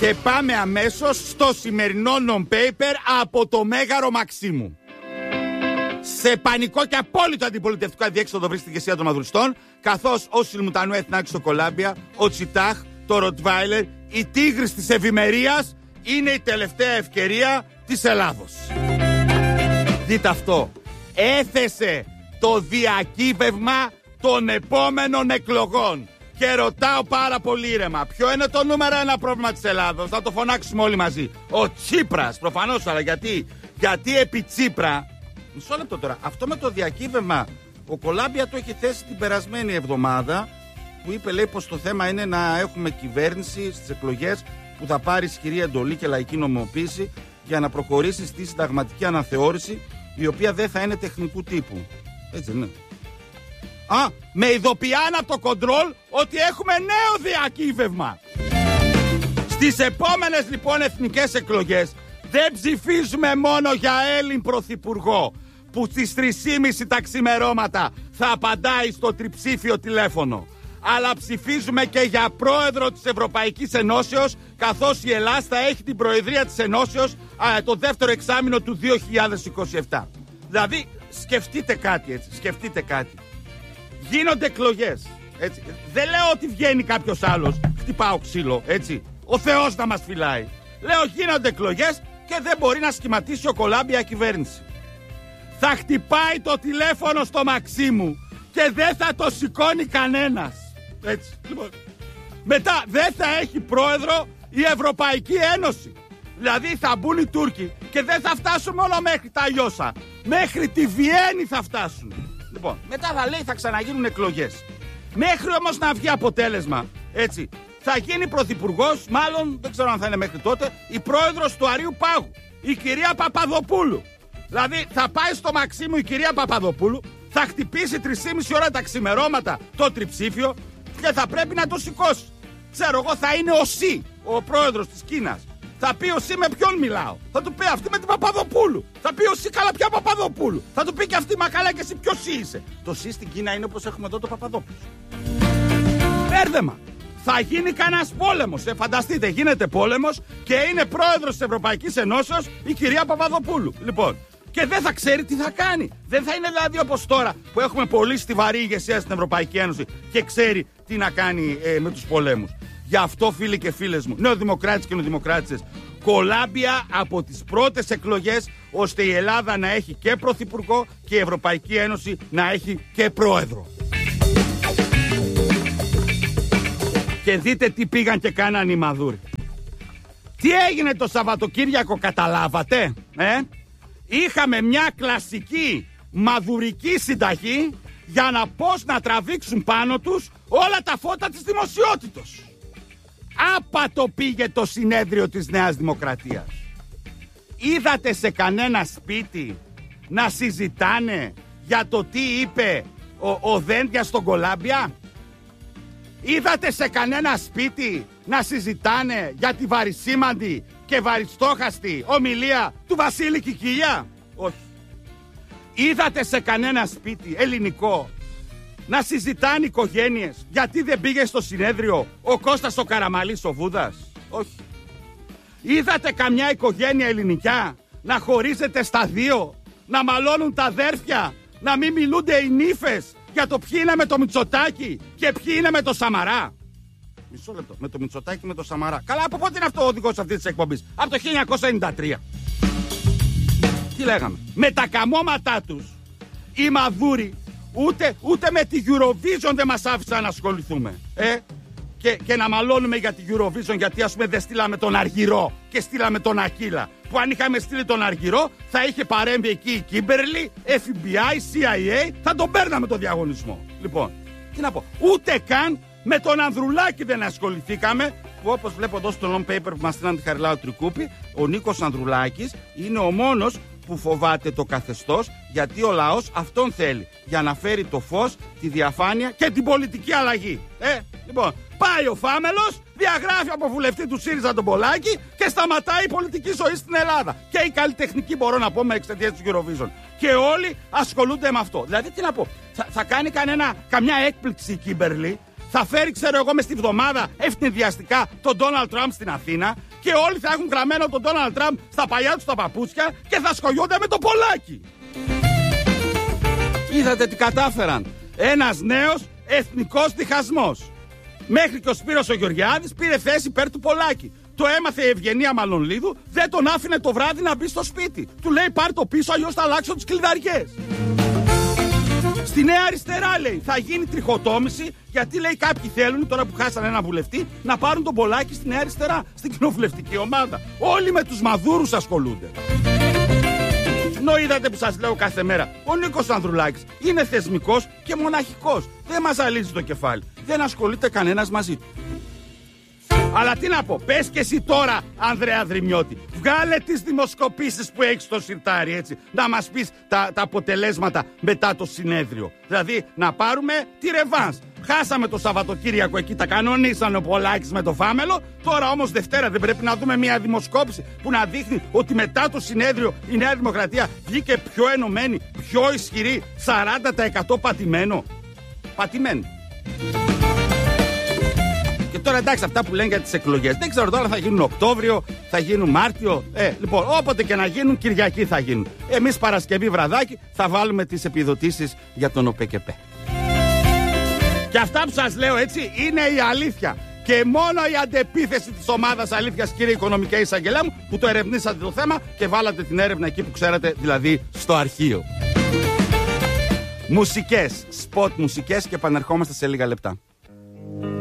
Και πάμε αμέσως στο σημερινό non-paper από το Μέγαρο Μαξίμου. Σε πανικό και απόλυτο αντιπολιτευτικό αδιέξοδο βρίσκεται η ηγεσία των μαδουριστών, καθώς ο Σιλμουτανού Εθνάκης στο Κολάμπια, ο Τσιτάχ, το Ροτβάιλερ, η τίγρης της ευημερίας είναι η τελευταία ευκαιρία της Ελλάδος. Δείτε αυτό. Έθεσε το διακύβευμα των επόμενων εκλογών. Και ρωτάω πάρα πολύ ήρεμα, ποιο είναι το νούμερο ένα πρόβλημα της Ελλάδος? Θα το φωνάξουμε όλοι μαζί. Ο Τσίπρας, προφανώς, αλλά γιατί επί Τσίπρα. Μισό λεπτό τώρα. Αυτό με το διακύβευμα, ο Κολάμπια το έχει θέσει την περασμένη εβδομάδα, που είπε, λέει, πως το θέμα είναι να έχουμε κυβέρνηση στις εκλογές που θα πάρει ισχυρή εντολή και λαϊκή νομιμοποίηση για να προχωρήσει στη συνταγματική αναθεώρηση, η οποία δεν θα είναι τεχνικού τύπου. Έτσι, ναι. Με ειδοποιάνε από το κοντρόλ ότι έχουμε νέο διακύβευμα. Στις επόμενες λοιπόν εθνικές εκλογές δεν ψηφίζουμε μόνο για Έλλην πρωθυπουργό που στις 3.30 τα ξημερώματα θα απαντάει στο τριψήφιο τηλέφωνο, αλλά ψηφίζουμε και για πρόεδρο της Ευρωπαϊκής Ενώσεως, καθώς η Ελλάδα θα έχει την προεδρία της Ενώσεως το δεύτερο εξάμηνο του 2027. Δηλαδή σκεφτείτε κάτι, έτσι, σκεφτείτε κάτι. Γίνονται εκλογές, έτσι. Δεν λέω ότι βγαίνει κάποιος άλλος, χτυπάω ξύλο, έτσι. Ο Θεός να μας φυλάει. Λέω γίνονται εκλογές και δεν μπορεί να σχηματίσει ο Κολάμπια κυβέρνηση. Θα χτυπάει το τηλέφωνο στο Μαξίμου και δεν θα το σηκώνει κανένας. Έτσι. Λοιπόν. Μετά δεν θα έχει πρόεδρο η Ευρωπαϊκή Ένωση. Δηλαδή θα μπουν οι Τούρκοι και δεν θα φτάσουν μόνο μέχρι τα Λιώσα. Μέχρι τη Βιέννη θα φτάσουν. Λοιπόν, μετά θα λέει θα ξαναγίνουν εκλογές. Μέχρι όμως να βγει αποτέλεσμα, έτσι, θα γίνει πρωθυπουργός, μάλλον δεν ξέρω αν θα είναι μέχρι τότε, η πρόεδρος του Αρείου Πάγου, η κυρία Παπαδοπούλου. Δηλαδή θα πάει στο Μαξίμου η κυρία Παπαδοπούλου, θα χτυπήσει 3.30 ώρα τα ξημερώματα το τριψήφιο και θα πρέπει να το σηκώσει. Ξέρω εγώ, θα είναι ο Σι, ο πρόεδρος της Κίνας. Θα πει ο Σι με ποιον μιλάω. Θα του πει αυτή με την Παπαδοπούλου. Θα πει ο Σι καλά πια Παπαδοπούλου. Θα του πει και αυτή μα καλά και εσύ ποιος Σι είσαι. Το Σι στην Κίνα είναι όπως έχουμε εδώ το Παπαδόπουλο. Μπέρδεμα. Θα γίνει κανένας πόλεμος. Φανταστείτε, γίνεται πόλεμος και είναι πρόεδρος της Ευρωπαϊκής Ενώσεως η κυρία Παπαδοπούλου. Λοιπόν, και δεν θα ξέρει τι θα κάνει. Δεν θα είναι δηλαδή όπως τώρα που έχουμε πολύ στιβαρή ηγεσία στην Ευρωπαϊκή Ένωση και ξέρει τι να κάνει με τους πολέμους. Γι' αυτό, φίλοι και φίλες μου, νεοδημοκράτες και νεοδημοκράτησες, Κολάμπια από τις πρώτες εκλογές, ώστε η Ελλάδα να έχει και πρωθυπουργό και η Ευρωπαϊκή Ένωση να έχει και πρόεδρο. Και δείτε τι πήγαν και κάναν οι Μαδούροι. Τι έγινε το Σαββατοκύριακο, καταλάβατε? Είχαμε μια κλασική μαδουρική συνταγή για να πώς να τραβήξουν πάνω τους όλα τα φώτα της δημοσιότητος. Άπατο πήγε το συνέδριο της Νέας Δημοκρατίας. Είδατε σε κανένα σπίτι να συζητάνε για το τι είπε ο Δέντιας στον Κολάμπια? Είδατε σε κανένα σπίτι να συζητάνε για τη βαρισίμαντη και βαριστόχαστη ομιλία του Βασίλη Κικίλια? Όχι. Είδατε σε κανένα σπίτι ελληνικό να συζητάνε οικογένειες γιατί δεν πήγε στο συνέδριο ο Κώστας ο Καραμαλής ο Βούδας? Όχι. Είδατε καμιά οικογένεια ελληνικά να χωρίζεται στα δύο, να μαλώνουν τα αδέρφια, να μην μιλούνται οι νύφες για το ποιοι είναι με το Μητσοτάκη και ποιοι είναι με το Σαμαρά? Μισό λεπτό. Με το Μητσοτάκη, με το Σαμαρά. Καλά, από πότε είναι αυτό ο οδηγός αυτής της εκπομπής? Από το 1993. Τι λέγαμε? Με τα καμώματά τους οι Μαδούροι ούτε με τη Eurovision δεν μας άφησαν να ασχοληθούμε. Και να μαλώνουμε για τη Eurovision, γιατί ας πούμε δεν στείλαμε τον Αργυρό και στείλαμε τον Ακύλα. Που αν είχαμε στείλει τον Αργυρό θα είχε παρέμβει εκεί η Κίμπερλι, FBI, CIA, θα τον παίρναμε το διαγωνισμό. Λοιπόν, τι να πω, ούτε καν με τον Ανδρουλάκη δεν ασχοληθήκαμε, που όπως βλέπω εδώ στο non paper που μας στείλαν τη Χαριλάου Τρικούπη, ο Νίκος Ανδρουλάκης είναι ο μόνος που φοβάται το καθεστώς, γιατί ο λαός αυτόν θέλει, για να φέρει το φως, τη διαφάνεια και την πολιτική αλλαγή. Λοιπόν, πάει ο Φάμελος, διαγράφει από βουλευτή του ΣΥΡΙΖΑ τον Πολάκη και σταματάει η πολιτική ζωή στην Ελλάδα. Και η καλλιτεχνική, μπορώ να πω, με εξαιτίας του Eurovision. Και όλοι ασχολούνται με αυτό. Δηλαδή, τι να πω, θα κάνει καμιά έκπληξη η Κίμπερλι Θα φέρει, ξέρω εγώ, μες τη βδομάδα ευνηδιαστικά τον Ντόναλντ Τραμπ στην Αθήνα και όλοι θα έχουν γραμμένο τον Ντόναλντ Τραμπ στα παλιά τους τα παπούτσια και θα σχολιούνται με το Πολάκη. Είδατε τι κατάφεραν. Ένας νέος εθνικός διχασμός. Μέχρι και ο Σπύρος ο Γεωργιάδης πήρε θέση υπέρ του Πολάκη. Το έμαθε η Ευγενία Μαλονλίδου, δεν τον άφηνε το βράδυ να μπει στο σπίτι. Του λέει πάρ' το πίσω, αλλιώς θα αλλάξω τις κλειδαριές. Στη Νέα Αριστερά λέει θα γίνει τριχοτόμηση, γιατί λέει κάποιοι θέλουν τώρα που χάσανε ένα βουλευτή να πάρουν τον Πολάκη στη Νέα Αριστερά, στην κοινοβουλευτική ομάδα. Όλοι με τους μαδούρους ασχολούνται. Είδατε που σας λέω κάθε μέρα. Ο Νίκος Ανδρουλάκης είναι θεσμικός και μοναχικός. Δεν μας αλύζει το κεφάλι. Δεν ασχολείται κανένας μαζί του. Αλλά τι να πω, πες και εσύ τώρα, Ανδρέα Δρυμιώτη, βγάλε τις δημοσκοπήσεις που έχεις στο σιρτάρι, έτσι, να μας πεις τα αποτελέσματα μετά το συνέδριο. Δηλαδή να πάρουμε τη ρεβάνς. Χάσαμε το Σαββατοκύριακο εκεί, τα κανονίσαν ο Πολάκης με το Φάμελο. Τώρα όμως Δευτέρα δεν πρέπει να δούμε μια δημοσκόπηση που να δείχνει ότι μετά το συνέδριο η Νέα Δημοκρατία βγήκε πιο ενωμένη, πιο ισχυρή, 40% πατημένο. Πατημένο. Και τώρα εντάξει, αυτά που λένε για τις εκλογές, δεν ξέρω τώρα θα γίνουν Οκτώβριο, θα γίνουν Μάρτιο. Λοιπόν, όποτε και να γίνουν, Κυριακή θα γίνουν. Εμείς Παρασκευή βραδάκι θα βάλουμε τις επιδοτήσεις για τον ΟΠΕΚΕΠΕ. Και αυτά που σας λέω, έτσι, είναι η αλήθεια. Και μόνο η αντεπίθεση της ομάδας αλήθειας, κύριε Οικονομικέ Εισαγγελέα μου, που το ερευνήσατε το θέμα και βάλατε την έρευνα εκεί που ξέρατε, δηλαδή στο αρχείο. Μουσικές, σποτ μουσικές και επανερχόμαστε σε λίγα λεπτά.